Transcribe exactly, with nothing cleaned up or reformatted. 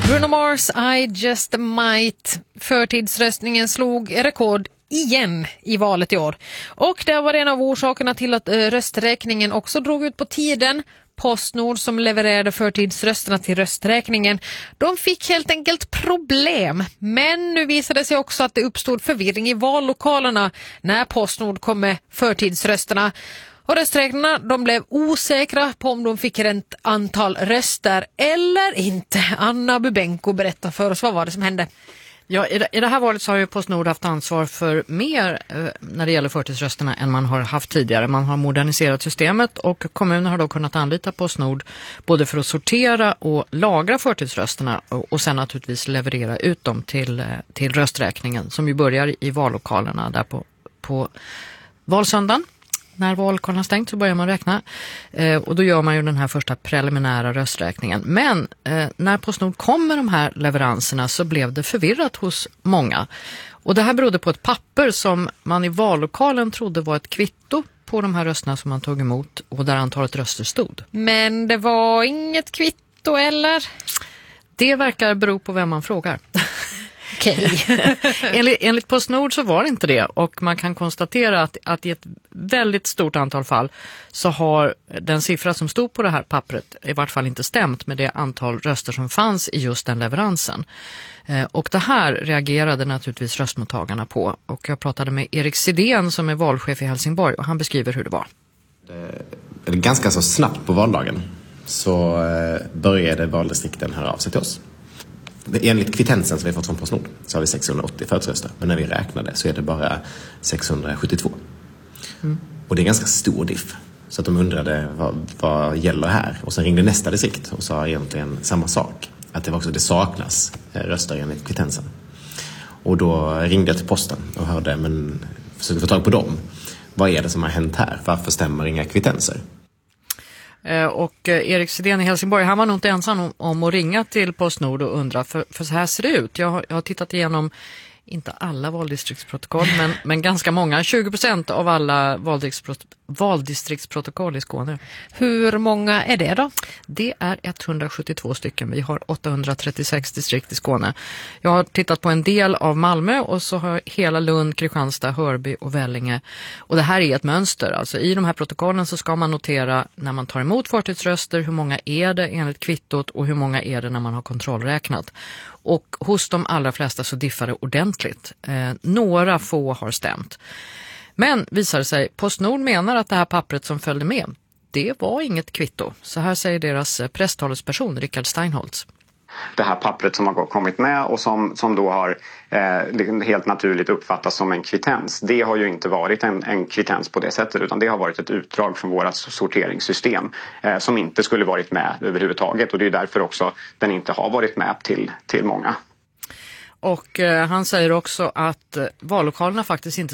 Bruno Mars, I Just Might. Förtidsröstningen slog rekord igen i valet i år. Och det var en av orsakerna till att rösträkningen också drog ut på tiden. Postnord som levererade förtidsrösterna till rösträkningen, de fick helt enkelt problem. Men nu visade det sig också att det uppstod förvirring i vallokalerna när Postnord kom med förtidsrösterna. Och rösträknarna, de blev osäkra på om de fick rätt antal röster eller inte. Anna Bubenko berättar för oss, vad var det som hände? Ja, i det, i det här valet så har ju Postnord haft ansvar för mer eh, när det gäller förtidsrösterna än man har haft tidigare. Man har moderniserat systemet och kommuner har då kunnat anlita Postnord både för att sortera och lagra förtidsrösterna och, och sen naturligtvis leverera ut dem till, eh, till rösträkningen som ju börjar i vallokalerna där på, på valsöndagen. När vallokalerna stängt så börjar man räkna eh, och då gör man ju den här första preliminära rösträkningen. Men eh, när Postnord kom med de här leveranserna så blev det förvirrat hos många. Och det här berodde på ett papper som man i vallokalen trodde var ett kvitto på de här rösterna som man tog emot och där antalet röster stod. Men det var inget kvitto eller? Det verkar bero på vem man frågar. Okej. enligt, enligt Postnord så var det inte det och man kan konstatera att, att i ett väldigt stort antal fall så har den siffra som stod på det här pappret i vart fall inte stämt med det antal röster som fanns i just den leveransen. Eh, och det här reagerade naturligtvis röstmottagarna på och jag pratade med Erik Sidén som är valchef i Helsingborg och han beskriver hur det var. Det är ganska så snabbt på valdagen så eh, började valdistrikten höra av sig till oss. Enligt kvittensen som vi fått från Postnord så har vi sexhundraåttio förtidsröster. Men när vi räknade så är det bara sexhundrasjuttiotvå. Mm. Och det är ganska stor diff. Så att de undrade vad, vad gäller här. Och sen ringde nästa distrikt och sa egentligen samma sak. Att det var också det saknas röster enligt kvittensen. Och då ringde jag till posten och hörde, men försökte få tag på dem. Vad är det som har hänt här? Varför stämmer inga kvittenser? Och Erik Sidén i Helsingborg, han var nog inte ensam om, om att ringa till Postnord och undra, för, för så här ser det ut. Jag har, jag har tittat igenom, inte alla valdistriktsprotokoll, men, men ganska många, tjugo procent av alla valdistriktsprot- valdistriktsprotokoll i Skåne. Hur många är det då? Det är etthundrasjuttiotvå stycken. Vi har åttahundratrettiosex distrikt i Skåne. Jag har tittat på en del av Malmö och så har hela Lund, Kristianstad, Hörby och Vellinge. Och det här är ett mönster. Alltså i de här protokollen så ska man notera när man tar emot förtidsröster hur många är det enligt kvittot och hur många är det när man har kontrollräknat. Och hos de allra flesta så diffar det ordentligt. Eh, några få har stämt. Men visar det sig, Postnord menar att det här pappret som följde med, det var inget kvitto. Så här säger deras presstalesperson Rickard Steinholtz. Det här pappret som har kommit med och som, som då har eh, helt naturligt uppfattats som en kvittens. Det har ju inte varit en, en kvittens på det sättet utan det har varit ett utdrag från vårt sorteringssystem eh, som inte skulle varit med överhuvudtaget. Och det är därför också den inte har varit med till, till många. Och eh, han säger också att eh, vallokalerna faktiskt inte